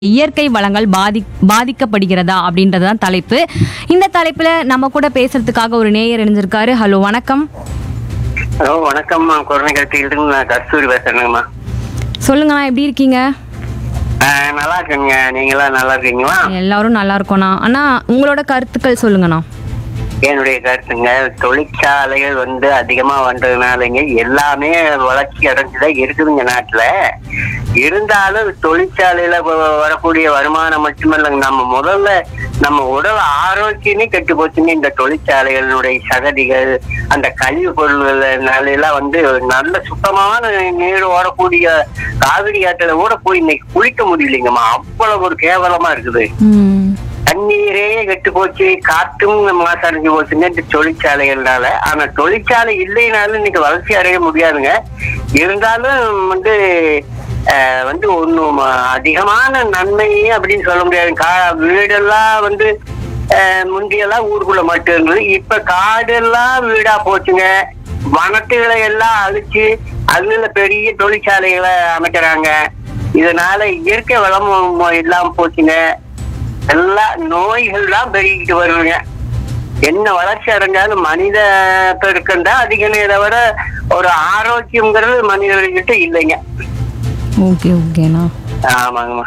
இயற்கை வளங்கள் பாதிக்கப்படுகிறதா அப்படின்றது தான் தலைப்பு. இந்த தலைப்புல நம்ம கூட பேசுறதுக்காக ஒரு நேயர் இணைஞ்சிருக்காரு. ஹலோ, வணக்கம். ஹலோ, வணக்கம்மா. கொரோனா கருத்துக்கிட்டு நான் கஸ்தூரி பேசுறேங்கம்மா. சொல்லுங்கண்ணா, எப்படி இருக்கீங்க? நல்லா இருக்கேங்க. நீங்களாம் நல்லா இருக்கீங்களா? எல்லாரும் நல்லா இருக்கோண்ணா. அண்ணா, உங்களோட கருத்துக்கள் சொல்லுங்கண்ணா. என்னுடைய கருத்துங்க, தொழிற்சாலைகள் அதிகமா வந்ததுனாலங்க எல்லாமே வளர்ச்சி அடைஞ்சுதான் இருக்குதுங்க நாட்டுல. இருந்தாலும் தொழிற்சாலையில வரக்கூடிய வருமானம் மட்டுமல்லங்க, நம்ம முதல்ல நம்ம உடல் ஆரோக்கியமே கெட்டு போச்சுங்க. இந்த தொழிற்சாலைகளுடைய சகதிகள், அந்த கழிவு பொருள்கள்னால எல்லாம் நல்ல சுத்தமான நீர் ஓடக்கூடிய காவிரி ஆற்றில கூட போய் இன்னைக்கு குளிக்க முடியலைங்கம்மா. அவ்வளவு ஒரு கேவலமா இருக்குது. தண்ணீரே கெட்டு போச்சு, காற்றும் மாசடைஞ்சு போச்சுங்க இந்த தொழிற்சாலைகள்னால. ஆனா தொழிற்சாலை இல்லைனாலும் இன்னைக்கு வளர்ச்சி அடைய முடியாதுங்க. இருந்தாலும் ஒன்னும் அதிகமான நன்மை அப்படின்னு சொல்ல முடியாது. வீடெல்லாம் முந்தியெல்லாம் ஊருக்குள்ள மட்டும் இருந்தது. இப்ப காடெல்லாம் வீடா போச்சுங்க. வனத்துகளை எல்லாம் அழிச்சு அதுல பெரிய தொழிற்சாலைகளை அமைக்கிறாங்க. இதனால இயற்கை வளம் இல்லாம போச்சுங்க. எல்லா நோய்கள் தான் பெருகிட்டு வருவீங்க. என்ன வளர்ச்சி அடைஞ்சாலும் மனித பெருக்கம் தான் அதிகமே தவிர ஒரு ஆரோக்கியம்ங்கிறது மனிதர்கிட்ட இல்லைங்க. ஓகேண்ணா. ஆமாங்கம்மா.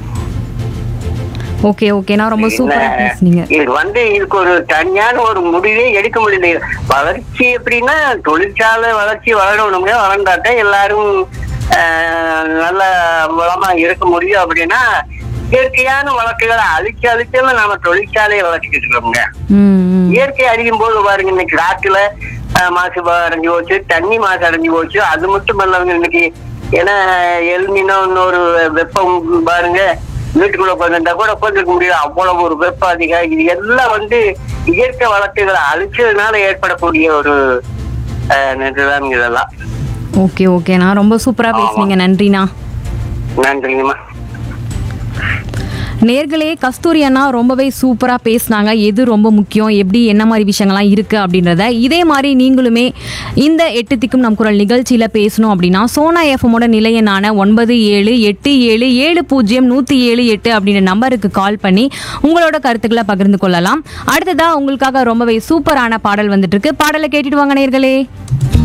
ஓகேண்ணா, ரொம்ப சூப்பரா பேசுனீங்க. இதுக்கு ஒரு தனியான ஒரு முடிவே எடுக்க முடியல. வளர்ச்சி எப்படின்னா தொழிற்சாலை வளர்ச்சி வளரணுங்க. வளர்ந்தாட்ட எல்லாரும் நல்ல வளமா இருக்க முடியும். அப்படின்னா இயற்கையான வழக்குகளை அழிச்சு நாம தொழிற்சாலையை வளர்ச்சிக்கிட்டு இருக்கோங்க. இயற்கை அழியும் போது பாருங்க, இன்னைக்கு காட்டுல மாசு அடைஞ்சு போச்சு, தண்ணி மாசு அடைஞ்சு போச்சு. அது மட்டும் இல்லவங்க இன்னைக்கு ஏன்னா எல்மினோன்னு ஒரு வெப்பம் பாருங்க, வீட்டுக்குள்ள உட்காந்துருந்தா கூட உட்காந்துருக்க முடியாது, அவ்வளவு ஒரு வெப்பம் அதிகம். இது எல்லாம் இயற்கை வழக்குகளை அழிச்சதுனால ஏற்படக்கூடிய ஒரு இதுதான் இதெல்லாம். ஓகேண்ணா, ரொம்ப சூப்பரா பேசுனீங்க. நன்றிண்ணா. நன்றிங்கம்மா. நேர்களே, கஸ்தூரி அண்ணா ரொம்பவே சூப்பராக பேசினாங்க. எது ரொம்ப முக்கியம், எப்படி என்ன மாதிரி விஷயங்கள்லாம் இருக்குது அப்படின்றத. இதே மாதிரி நீங்களுமே இந்த 8 திக்கும் நம் குரல் நிகழ்ச்சியில் பேசணும் அப்படின்னா சோனா எஃப்எம்மோட நிலையனான 9787070178 அப்படின்ற நம்பருக்கு கால் பண்ணி உங்களோட கருத்துக்களை பகிர்ந்து கொள்ளலாம். அடுத்ததாக உங்களுக்காக ரொம்பவே சூப்பரான பாடல் வந்துட்டு இருக்கு. பாடலை கேட்டுட்டு வாங்க நேர்களே.